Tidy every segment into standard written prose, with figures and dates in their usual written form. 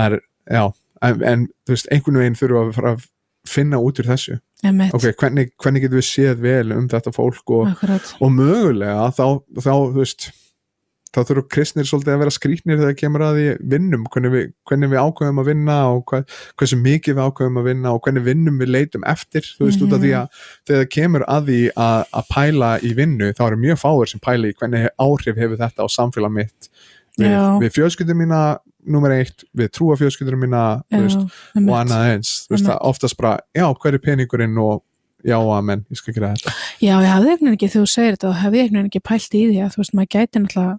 já, en þú veist, einhvern veginn þurfa að fara að finna út úr þessu. Ok, hvernig getum við séð vel þetta fólk og mögulega þá þú veist, þá þurfa kristnir svolítið að vera skrýtnir þegar kemur að því vinnum, hvernig við ákveðum að vinna og hversu mikið við ákveðum að vinna og hvernig vinnum við leitum eftir, þú veist, út af því að þegar það kemur að því að pæla í vinnu, þá eru mjög fáir sem pæla í hvernig áhrif hefur þetta á samfélag mitt við fjölskyldur mína númer 1, við trúa fjölskyldur mína og annað eins, þú veist, oftast bara hver er peningurinn og amen, ég skal gera þetta. Já, ég hafði einhvern veginn ekki, þegar þú segir þetta, þá hafði einhvern veginn ekki pælt í því að, þú veist, maður gæti náttúrulega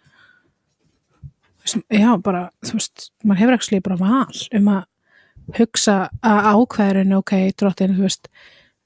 bara, þú veist, maður hefur ekki bara val að hugsa að ákveðurinn, ok, drottin, þú veist,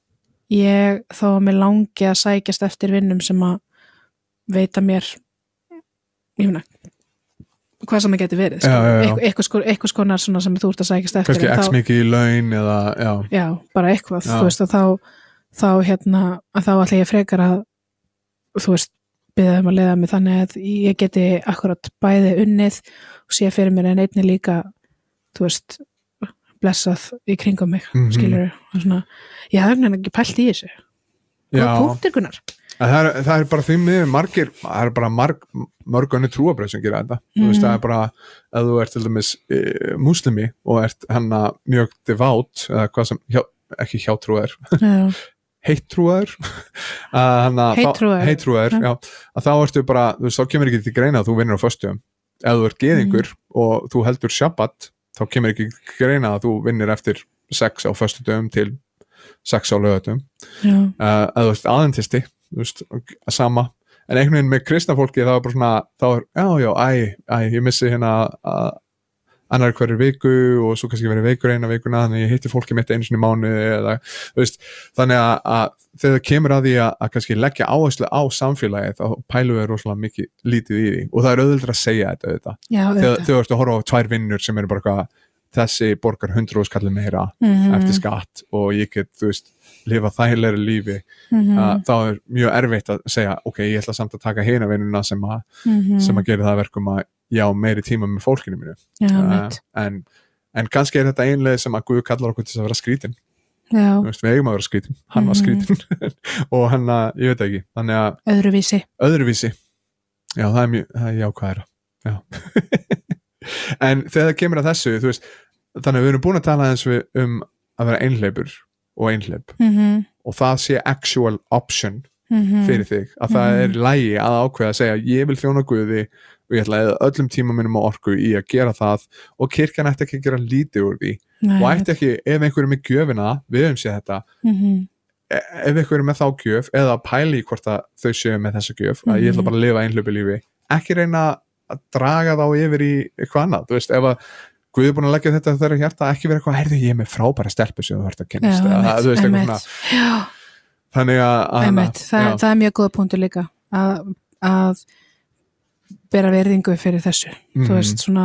ég þá að mér langi að sækjast eftir vinnum sem að veita mér, ég meina, hvað sem það geti verið, eitthvað skonar svona sem þú ert að sækjast eftir. Kannski x mikið í laun eða, já, bara eitthvað, þú veist, og þá ætla ég frekar að, þú veist, biðja að leiða mig þannig að ég geti akkurat bæði unnið og sé fyrir mér en einnig líka, þú veist, blessað í kringum mig, skilur og svona, ég hef ekki pælt í þessu. Hvað punktir, Gunnar? Það er bara því miður það er bara mörg önnur trúarbrögð sem gera þetta. Þú veist, það er bara ef þú ert til dæmis múslimi og ert mjög devout eða hvað sem, ekki hjátrúar heittrúar heittrúar, já, að þá ertu bara, þú veist, þá kemur ekki til greina að þú vinnur á föstudögum. Ef þú ert gyðingur og þú heldur shabbat, þá kemur ekki til greina að þú vinnir eftir 6 á föstudögum til 6 á laugardögum. Ef þú ert aðventisti, þú veist, sama, en einhvern veginn með kristna fólki þá er bara svona, ég missi annar hverju viku og svo kannski verið veikur eina vikuna, þannig ég hitti fólki mitt einu sinni í mánuði eða, þú veist, þannig að þegar það kemur að því að kannski leggja áherslu á samfélagið, þá pælum við rosalega mikið lítið í því og það er auðvitað að segja þetta. Þegar þú ert að horfa á 2 vinnur sem eru bara eitthvað, þessi borgar 100 skall meira eftir skatt og ég get, þú veist, lifa þægilegri lífi, þá er mjög erfitt að segja, ok, ég ætla samt að taka hina vinnuna sem að gera það verkum að meiri tíma með fólkinu mínu. En kannski er þetta einlega sem að Guð kallar okkur til að vera skrítin. Þú veist, við eigum að vera skrítin, hann var skrítin og hann, ég veit ekki, þannig að öðruvísi, já, það er jákvæðara, já. En þegar það kemur að þessu, þú veist, þannig að við erum búin að tala eins að vera einhleipur og einhleip og það sé actual option fyrir þig, að það er í lagi að ákveða að segja, ég vil þjóna Guði og ég ætla að eyða öllum tíma mínum á orku í að gera það og kirkjan ætti ekki að gera lítið úr því. Og ætti ekki, ef einhverjum með gjöfina, við höfum séð þetta, ef einhverjum með þá gjöf eða pæli í hvort að þau séu með þessa gjöf, að ég ætla bara að lifa einhlaupi lífi, ekki reyna að draga þá yfir í eitthvað annað, þú veist, ef að Guð er búin að leggja þetta þeirra hjarta, ekki vera eitthvað, heyrðu, ég er með frábæra stelpu sem þú þarft að kynnast, þú veist, eitthvað þannig að það er mjög góða punktur líka að bera virðingu fyrir þessu, þú veist, svona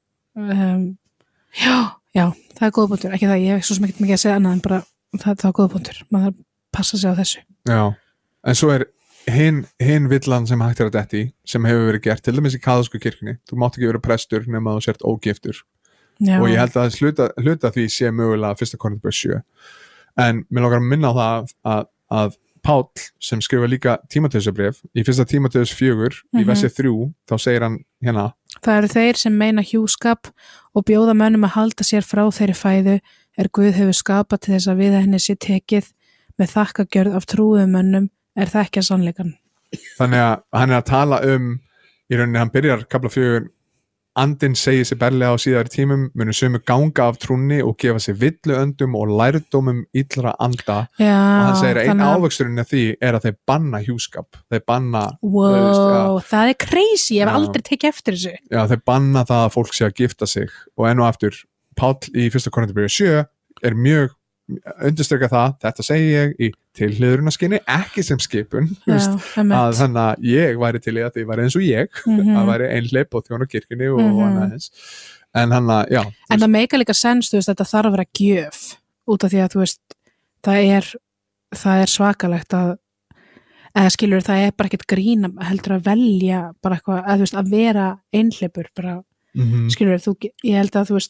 já, það er góða punktur, ekki það, ég hef svo sem ekkert mikið að segja annað en bara, það er góða punktur, maður þarf að passa sig á þessu. Já, en svo er hinn villan sem hægt er að detti sem hefur verið gert, til dæmis í kaþólsku kirkjunni, þú mátt ekki vera prestur nema þú sért ógiftur. Og ég held að hluta því sé mögulega 1. Korintharbréf 7, en mér langar að minna á það að Páll sem skrifa líka Tímóteusarbréf í 1. Tímóteus 4 í versi 3, þá segir hann hérna: Það eru þeir sem meina hjúskap og bjóða mönnum að halda sér frá þeirri fæðu Guð hefur skapað til þess að við henni sé tekið með þakkagjörð af trúuðum mönnum þekkja sannleikann. Þannig að hann er að tala í rauninni, hann byrjar kafla 4, andinn segir sér berlega á síðari tímum, munu sömu ganga af trúnni og gefa sér villuöndum og lærdómum illra anda. Og hann segir að einn ávöxturinn af því er að þeir banna hjúskap, þeir banna það er crazy, ég hef aldrei tekið eftir þessu. Já, þeir banna það að fólk sé að gifta sig og enn og aftur, Páll í 1. Korintharbréf 7 er mjög undirstrika það, þetta segi ég í tilhliðrunarskyni, ekki sem skipun, að þannig að ég væri til í að því væri eins og ég, að væri einhleip og þjóna kirkjunni og annað eins, en hann að, já. En það meika líka sens, þú veist, þetta þarf að vera gjöf, út af því að, þú veist, það er svakalegt eða skilur, það er bara ekkert grín heldur að velja bara eitthvað, að þú veist, að vera einhleipur, bara, skilur, ég held að, þú veist,